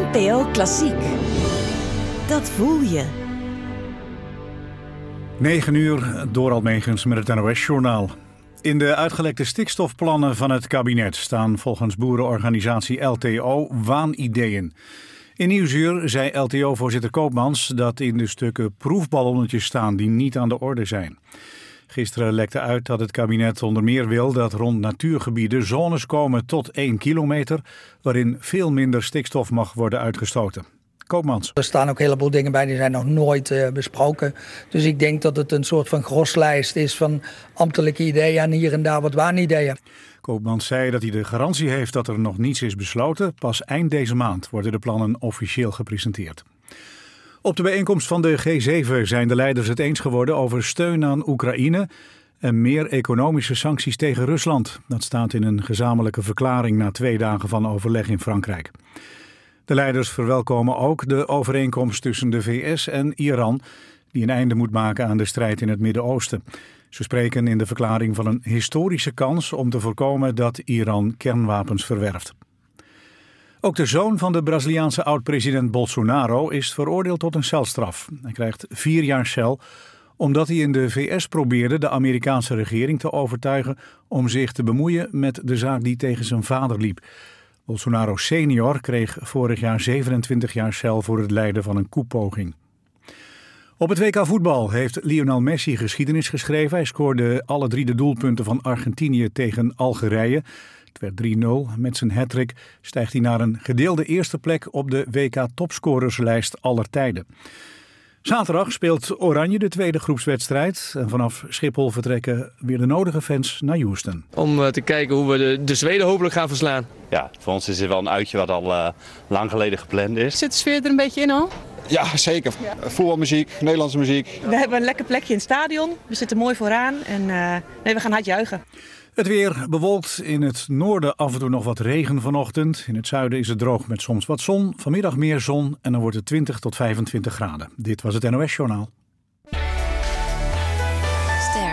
NPO Klassiek. Dat voel je. 9 uur, Dorald Megens met het NOS-journaal. In de uitgelekte stikstofplannen van het kabinet staan volgens boerenorganisatie LTO waanideeën. In Nieuwsuur zei LTO-voorzitter Koopmans dat in de stukken proefballonnetjes staan die niet aan de orde zijn. Gisteren lekte uit dat het kabinet onder meer wil dat rond natuurgebieden zones komen tot 1 kilometer, waarin veel minder stikstof mag worden uitgestoten. Koopmans. Er staan ook een heleboel dingen bij die zijn nog nooit besproken. Dus ik denk dat het een soort van groslijst is van ambtelijke ideeën en hier en daar wat waanideeën. Koopmans zei dat hij de garantie heeft dat er nog niets is besloten. Pas eind deze maand worden de plannen officieel gepresenteerd. Op de bijeenkomst van de G7 zijn de leiders het eens geworden over steun aan Oekraïne en meer economische sancties tegen Rusland. Dat staat in een gezamenlijke verklaring na 2 dagen van overleg in Frankrijk. De leiders verwelkomen ook de overeenkomst tussen de VS en Iran, die een einde moet maken aan de strijd in het Midden-Oosten. Ze spreken in de verklaring van een historische kans om te voorkomen dat Iran kernwapens verwerft. Ook de zoon van de Braziliaanse oud-president Bolsonaro is veroordeeld tot een celstraf. Hij krijgt 4 jaar cel omdat hij in de VS probeerde de Amerikaanse regering te overtuigen om zich te bemoeien met de zaak die tegen zijn vader liep. Bolsonaro senior kreeg vorig jaar 27 jaar cel voor het leiden van een koepoging. Op het WK voetbal heeft Lionel Messi geschiedenis geschreven. Hij scoorde alle 3 de doelpunten van Argentinië tegen Algerije. Het werd 3-0. Met zijn hattrick stijgt hij naar een gedeelde eerste plek op de WK-topscorerslijst aller tijden. Zaterdag speelt Oranje de tweede groepswedstrijd. En vanaf Schiphol vertrekken weer de nodige fans naar Houston. Om te kijken hoe we de Zweden hopelijk gaan verslaan. Ja, voor ons is het wel een uitje wat al lang geleden gepland is. Zit de sfeer er een beetje in al? Ja, zeker. Ja. Voetbalmuziek, Nederlandse muziek. We hebben een lekker plekje in het stadion. We zitten mooi vooraan en we gaan hard juichen. Het weer bewolkt, in het noorden af en toe nog wat regen vanochtend. In het zuiden is het droog met soms wat zon. Vanmiddag meer zon en dan wordt het 20 tot 25 graden. Dit was het NOS-journaal. Ster.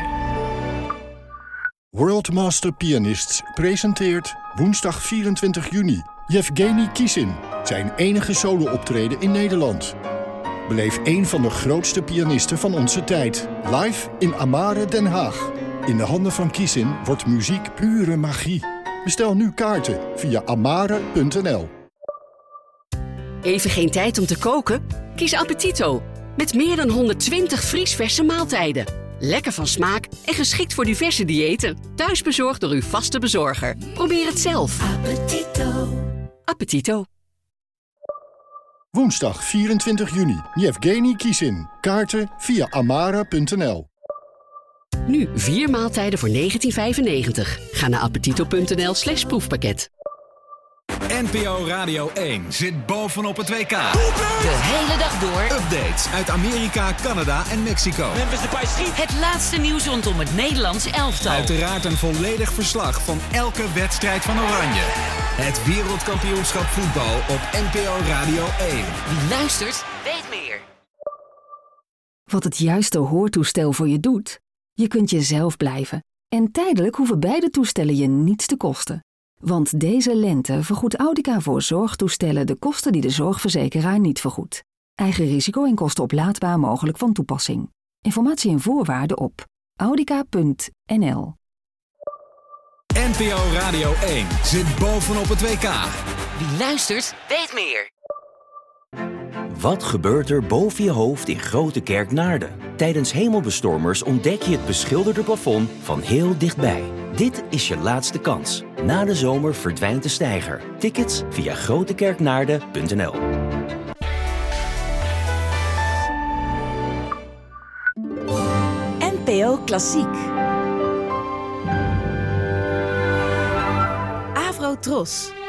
World Master Pianists presenteert woensdag 24 juni Yevgeny Kissin, zijn enige solo-optreden in Nederland. Beleef een van de grootste pianisten van onze tijd, live in Amare, Den Haag. In de handen van Kissin wordt muziek pure magie. Bestel nu kaarten via amare.nl. Even geen tijd om te koken? Kies Appetito. Met meer dan 120 vriesverse maaltijden. Lekker van smaak en geschikt voor diverse diëten. Thuisbezorgd door uw vaste bezorger. Probeer het zelf. Appetito. Appetito. Woensdag 24 juni, Yevgeny Kissin. Kaarten via amare.nl. Nu 4 maaltijden voor €19,95. Ga naar appetito.nl/proefpakket. NPO Radio 1 zit bovenop het WK. De hele dag door. Updates uit Amerika, Canada en Mexico. Het laatste nieuws rondom het Nederlands elftal. Uiteraard een volledig verslag van elke wedstrijd van Oranje. Het wereldkampioenschap voetbal op NPO Radio 1. Wie luistert, weet meer. Wat het juiste hoortoestel voor je doet? Je kunt jezelf blijven. En tijdelijk hoeven beide toestellen je niets te kosten. Want deze lente vergoedt Audica voor zorgtoestellen de kosten die de zorgverzekeraar niet vergoedt. Eigen risico en kosten oplaadbaar mogelijk van toepassing. Informatie en voorwaarden op audica.nl. NPO Radio 1 zit bovenop het WK. Wie luistert, weet meer. Wat gebeurt er boven je hoofd in Grote Kerk Naarden? Tijdens hemelbestormers ontdek je het beschilderde plafond van heel dichtbij. Dit is je laatste kans. Na de zomer verdwijnt de steiger. Tickets via grotekerknaarden.nl. NPO Klassiek. Avro Tros.